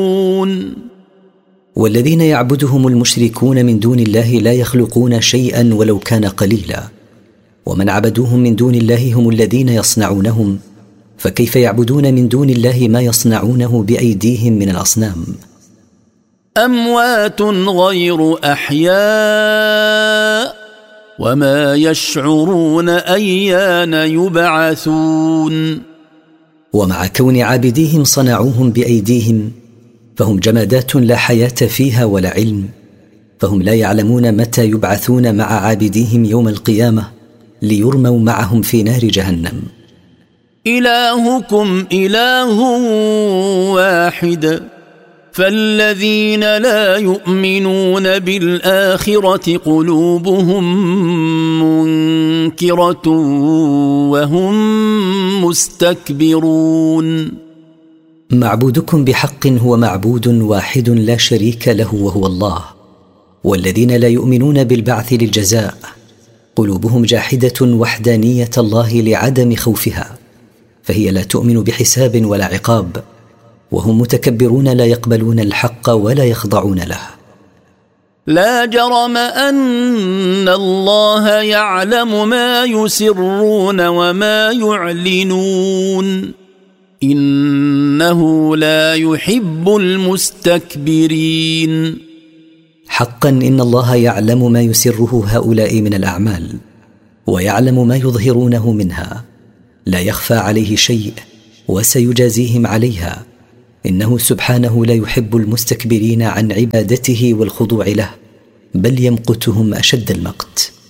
والذين يعبدهم المشركون من دون الله لا يخلقون شيئا ولو كان قليلا، ومن عبدوهم من دون الله هم الذين يصنعونهم، فكيف يعبدون من دون الله ما يصنعونه بأيديهم من الأصنام؟ أموات غير أحياء وما يشعرون أيان يبعثون. ومع كون عابديهم صنعوهم بأيديهم فهم جمادات لا حياة فيها ولا علم، فهم لا يعلمون متى يبعثون مع عابديهم يوم القيامة ليرموا معهم في نار جهنم. إلهكم إله واحد فالذين لا يؤمنون بالآخرة قلوبهم منكرة وهم مستكبرون. معبودكم بحق هو معبود واحد لا شريك له وهو الله، والذين لا يؤمنون بالبعث للجزاء قلوبهم جاحدة وحدانية الله لعدم خوفها، فهي لا تؤمن بحساب ولا عقاب، وهم متكبرون لا يقبلون الحق ولا يخضعون له. لا جرم أن الله يعلم ما يسرون وما يعلنون إنه لا يحب المستكبرين. حقا إن الله يعلم ما يسره هؤلاء من الأعمال ويعلم ما يظهرونه منها، لا يخفى عليه شيء وسيجازيهم عليها، إنه سبحانه لا يحب المستكبرين عن عبادته والخضوع له، بل يمقتهم أشد المقت.